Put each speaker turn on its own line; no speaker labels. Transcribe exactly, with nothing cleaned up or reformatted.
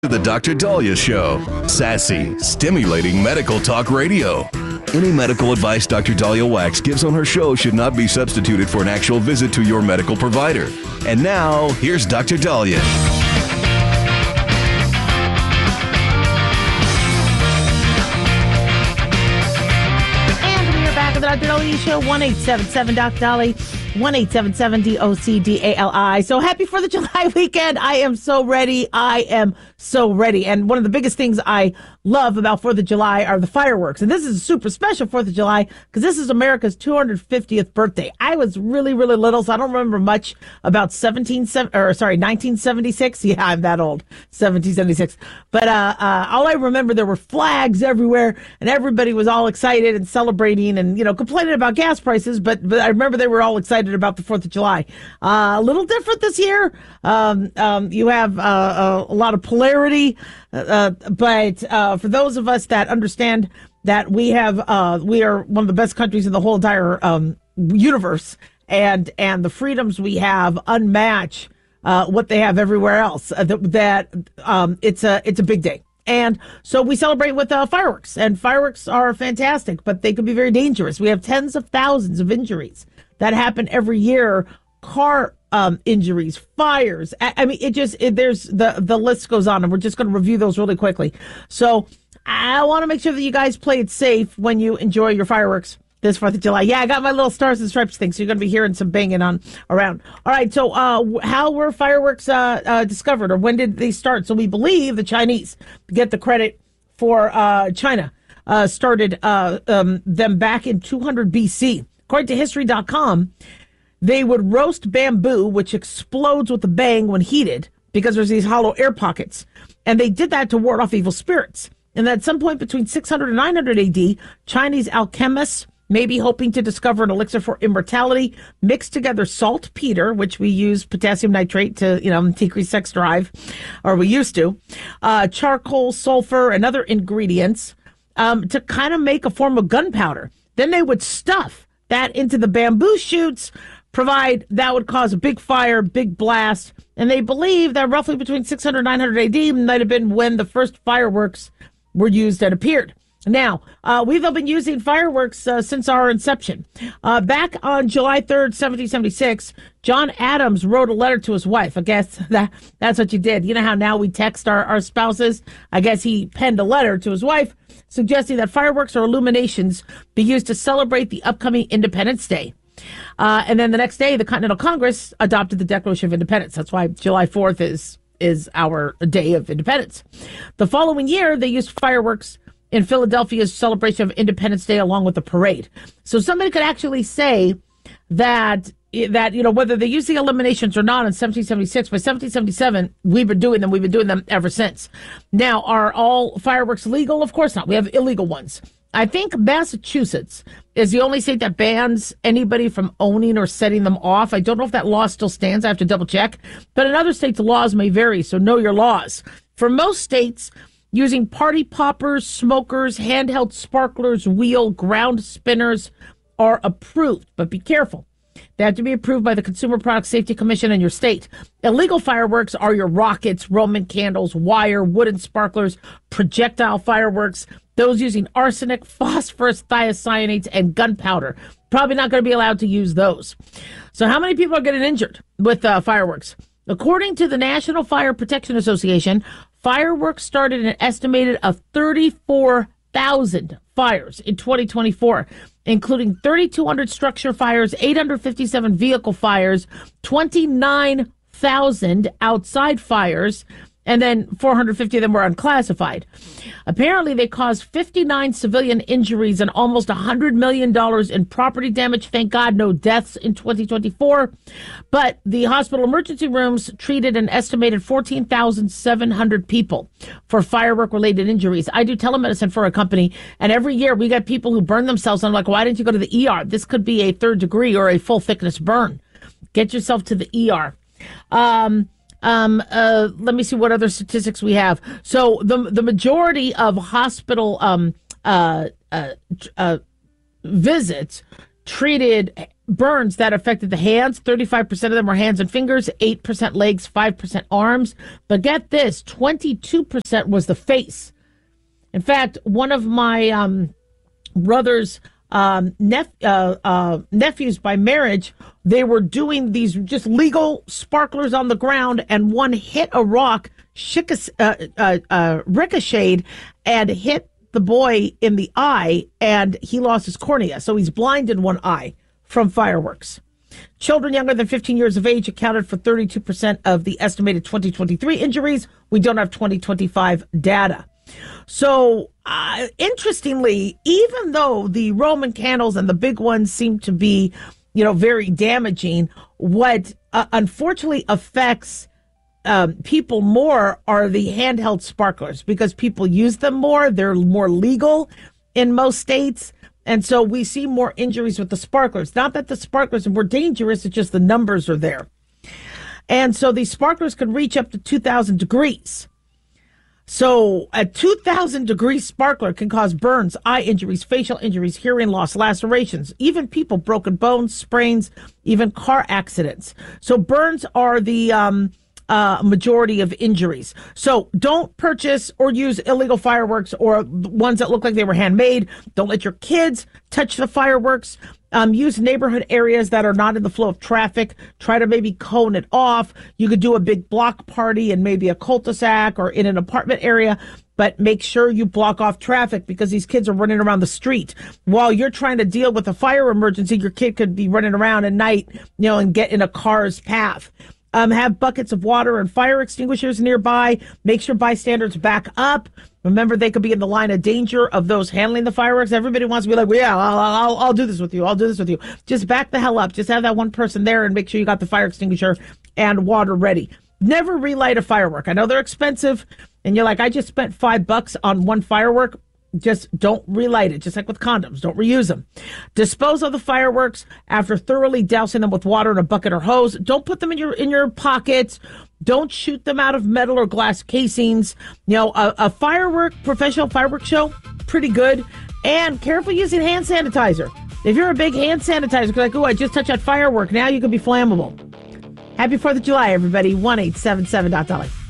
to the Doctor Dahlia Show. Sassy, stimulating medical talk radio. Any medical advice Doctor Dahlia Wax gives on her show should not be substituted for an actual visit to your medical provider. And now, here's Doctor Dahlia.
And we are back at the Doctor Dahlia Show, one eight seven seven Doc Dolly. one eight seven seven D O C D A L I. So happy fourth of July weekend. I am so ready. I am so ready. And one of the biggest things I love about fourth of July are the fireworks. And this is a super special fourth of July because this is America's two hundred fiftieth birthday. I was really, really little, so I don't remember much about seventeen, or sorry, nineteen seventy-six. Yeah, I'm that old. seventeen seventy-six. But uh, uh, all I remember, there were flags everywhere and everybody was all excited and celebrating and, you know, complaining about gas prices. But, but I remember they were all excited about the fourth of July. Uh, a little different this year. Um, um, you have uh, a, a lot of polarity, uh, but uh, for those of us that understand that we have, uh, we are one of the best countries in the whole entire um, universe, and and the freedoms we have unmatch uh, what they have everywhere else. Uh, that that um, it's a it's a big day. And so we celebrate with uh, fireworks, and fireworks are fantastic, but they can be very dangerous. We have tens of thousands of injuries that happen every year. Car um, injuries, fires. I, I mean, it just, it, there's the, the list goes on, and we're just going to review those really quickly. So I want to make sure that you guys play it safe when you enjoy your fireworks this fourth of July. Yeah, I got my little stars and stripes thing, so you're going to be hearing some banging on around. All right, so uh, how were fireworks uh, uh, discovered, or when did they start? So we believe the Chinese get the credit for uh, China uh, started uh, um, them back in two hundred B C. According to history dot com, they would roast bamboo, which explodes with a bang when heated because there's these hollow air pockets. And they did that to ward off evil spirits. And at some point between six hundred and nine hundred A D, Chinese alchemists, maybe hoping to discover an elixir for immortality, mixed together saltpeter, which we use potassium nitrate to, you know, decrease sex drive, or we used to, uh, charcoal, sulfur, and other ingredients um, to kind of make a form of gunpowder. Then they would stuff that into the bamboo shoots, provide that would cause a big fire, big blast. And they believe that roughly between six hundred and nine hundred A D might have been when the first fireworks were used and appeared. Now, uh, we've been using fireworks uh, since our inception. Uh, back on July third, seventeen seventy-six, John Adams wrote a letter to his wife. I guess that that's what you did. You know how now we text our, our spouses? I guess he penned a letter to his wife suggesting that fireworks or illuminations be used to celebrate the upcoming Independence Day. Uh, and then the next day, the Continental Congress adopted the Declaration of Independence. That's why July fourth is is our day of independence. The following year, they used fireworks in Philadelphia's celebration of Independence Day along with the parade. So somebody could actually say that, that you know, whether they use the eliminations or not in seventeen seventy-six, by seventeen seventy-seven, we've been doing them. We've been doing them ever since. Now, are all fireworks legal? Of course not. We have illegal ones. I think Massachusetts is the only state that bans anybody from owning or setting them off. I don't know if that law still stands. I have to double check. But in other states, the laws may vary, so know your laws. For most states, using party poppers, smokers, handheld sparklers, wheel, ground spinners are approved. But be careful. They have to be approved by the Consumer Product Safety Commission in your state. Illegal fireworks are your rockets, Roman candles, wire, wooden sparklers, projectile fireworks, those using arsenic, phosphorus, thiocyanates, and gunpowder. Probably not going to be allowed to use those. So how many people are getting injured with uh, fireworks? According to the National Fire Protection Association, fireworks started an estimated of thirty-four thousand fires in twenty twenty-four, including three thousand two hundred structure fires, eight hundred fifty-seven vehicle fires, twenty-nine thousand outside fires, and then four hundred fifty of them were unclassified. Apparently, they caused fifty-nine civilian injuries and almost one hundred million dollars in property damage. Thank God, no deaths in twenty twenty-four. But the hospital emergency rooms treated an estimated fourteen thousand seven hundred people for firework-related injuries. I do telemedicine for a company, and every year we get people who burn themselves. I'm like, why didn't you go to the E R? This could be a third degree or a full thickness burn. Get yourself to the E R. Um... Um, uh, let me see what other statistics we have. So the the majority of hospital um, uh, uh, uh, visits treated burns that affected the hands. thirty-five percent of them were hands and fingers, eight percent legs, five percent arms. But get this, twenty-two percent was the face. In fact, one of my um, brother's um, nep- uh, uh, nephews by marriage, they were doing these just legal sparklers on the ground, and one hit a rock, shick- uh, uh, uh, ricocheted, and hit the boy in the eye, and he lost his cornea. So he's blind in one eye from fireworks. Children younger than fifteen years of age accounted for thirty-two percent of the estimated twenty twenty-three injuries. We don't have twenty twenty-five data. So, uh, interestingly, even though the Roman candles and the big ones seem to be, you know, very damaging, what uh, unfortunately affects um, people more are the handheld sparklers, because people use them more. They're more legal in most states. And so we see more injuries with the sparklers. Not that the sparklers are more dangerous, it's just the numbers are there. And so these sparklers can reach up to two thousand degrees. So a two thousand degree sparkler can cause burns, eye injuries, facial injuries, hearing loss, lacerations, even people, broken bones, sprains, even car accidents. So burns are the um, uh, majority of injuries. So don't purchase or use illegal fireworks or ones that look like they were handmade. Don't let your kids touch the fireworks. Um, use neighborhood areas that are not in the flow of traffic. Try to maybe cone it off. You could do a big block party in maybe a cul-de-sac or in an apartment area, but make sure you block off traffic, because these kids are running around the street. While you're trying to deal with a fire emergency, your kid could be running around at night, you know, and get in a car's path. Um, have buckets of water and fire extinguishers nearby. Make sure bystanders back up. Remember, they could be in the line of danger of those handling the fireworks. Everybody wants to be like, well, yeah, I'll, I'll, I'll do this with you. I'll do this with you. Just back the hell up. Just have that one person there and make sure you got the fire extinguisher and water ready. Never relight a firework. I know they're expensive, and you're like, I just spent five bucks on one firework. Just don't relight it, just like with condoms. Don't reuse them. Dispose of the fireworks after thoroughly dousing them with water in a bucket or hose. Don't put them in your in your pockets. Don't shoot them out of metal or glass casings. You know, a, a firework, professional fireworks show, pretty good. And careful using hand sanitizer. If you're a big hand sanitizer, you're like, oh, I just touched that firework. Now you could be flammable. Happy fourth of July, everybody. one eight seven seven Doc Dolly.